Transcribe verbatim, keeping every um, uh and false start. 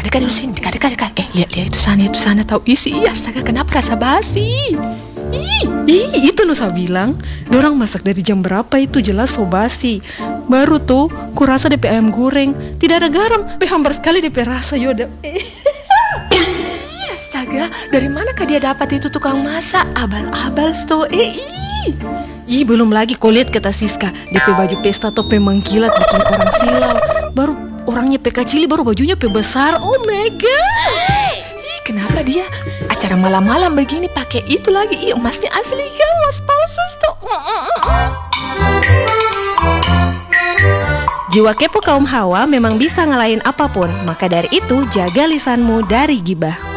dekat dulu sini, dekat, dekat, dekat. Eh, lihat, lihat itu sana, itu sana. Tahu isi, iya, astaga, kenapa rasa basi? Ih, ih, itu Nusa bilang, dorang masak dari jam berapa itu jelas so basi. Baru tuh, kurasa D P ayam goreng, tidak ada garam, pe hambar sekali D P rasa Yoda. Iya, astaga, dari manakah dia dapat itu tukang masak? Abal-abal sto, eh, ih. Ih, belum lagi kau lihat kata Siska, D P baju pesta tope mengkilat bikin orang silau. Baru orangnya pe kecil, baru bajunya pe besar. Oh my god. Ih, kenapa dia acara malam-malam begini pakai itu lagi? Ih, emasnya asli kan, emas palsu sto. Jiwa kepo kaum Hawa memang bisa ngalahin apapun. Maka dari itu, jaga lisanmu dari gibah.